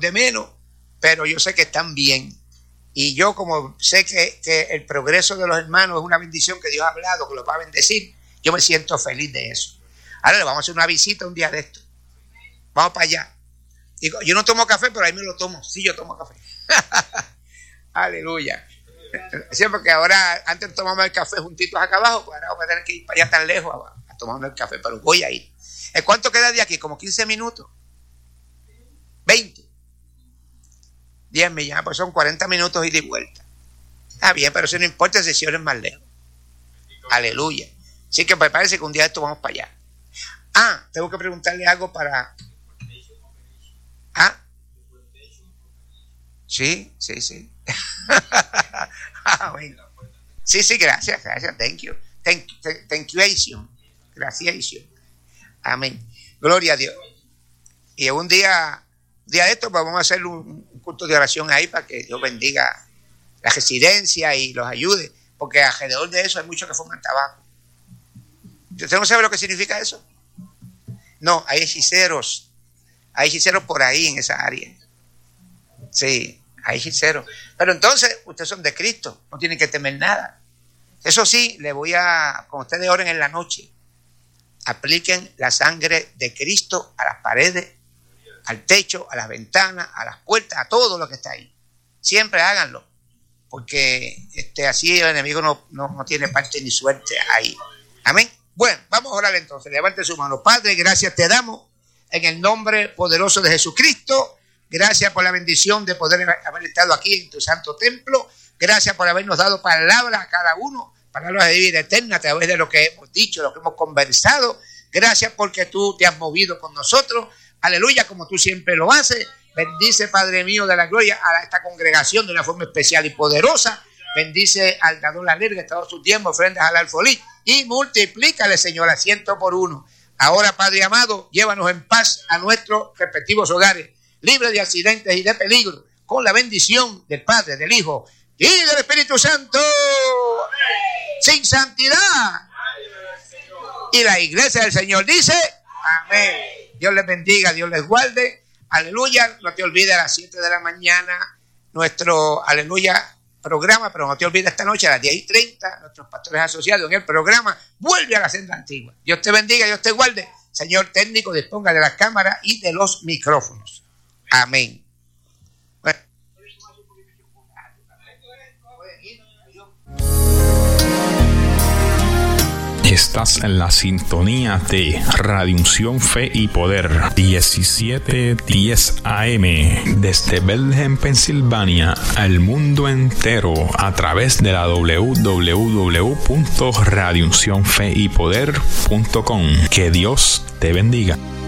de menos, pero yo sé que están bien. Y yo, como sé que el progreso de los hermanos es una bendición que Dios ha hablado, que los va a bendecir, yo me siento feliz de eso. Ahora le vamos a hacer una visita un día de esto. Vamos para allá. Digo, yo no tomo café, pero ahí me lo tomo. Sí, yo tomo café. Aleluya. Sí, porque ahora, antes tomábamos el café juntitos acá abajo, pues ahora vamos a tener que ir para allá tan lejos a tomarnos el café, pero voy a ir. ¿Cuánto queda de aquí? Como 15 minutos. 20. 10 millas, pues son 40 minutos ida y vuelta. Está bien, pero eso no importa si es más lejos. Aleluya. Así que parece que un día de esto vamos para allá. Tengo que preguntarle algo para... Sí. Sí, gracias. Thank you. Thank you. Gracias. Amén. Gloria a Dios. Y un día de esto, pues vamos a hacer un culto de oración ahí para que Dios bendiga la residencia y los ayude, porque alrededor de eso hay muchos que fuman tabaco. ¿Usted no sabe lo que significa eso? No, hay hechiceros por ahí en esa área. Sí, hay hechiceros. Pero entonces, ustedes son de Cristo, no tienen que temer nada. Eso sí, cuando ustedes oren en la noche, apliquen la sangre de Cristo a las paredes, al techo, a las ventanas, a las puertas, a todo lo que está ahí. Siempre háganlo, porque así el enemigo no tiene parte ni suerte ahí. Amén. Bueno, vamos a orar entonces. Levante su mano. Padre, gracias te damos en el nombre poderoso de Jesucristo. Gracias por la bendición de poder haber estado aquí en tu santo templo. Gracias por habernos dado palabras a cada uno, palabras de vida eterna a través de lo que hemos dicho, lo que hemos conversado. Gracias porque tú te has movido con nosotros. Aleluya, como tú siempre lo haces. Bendice, Padre mío de la gloria, a esta congregación de una forma especial y poderosa. Bendice al dador alegre, que ha dado sus diezmos, ofrendas al alfolí. Y multiplícale, Señor, a 100 por 1. Ahora, Padre amado, llévanos en paz a nuestros respectivos hogares, libre de accidentes y de peligro, con la bendición del Padre, del Hijo y del Espíritu Santo. Amén. Sin santidad. Y la iglesia del Señor dice, amén. Dios les bendiga, Dios les guarde. Aleluya. No te olvides a las 7 de la mañana nuestro, aleluya, programa, pero no te olvides esta noche a las 10:30, nuestros pastores asociados en el programa vuelve a la senda antigua. Dios te bendiga, Dios te guarde. Señor técnico, disponga de las cámaras y de los micrófonos. Amén. Bueno. Estás en la sintonía de Radio Unción Fe y Poder 1710 AM desde Bethlehem, Pensilvania, al mundo entero a través de la www.radiouncionfeypoder.com. Que Dios te bendiga.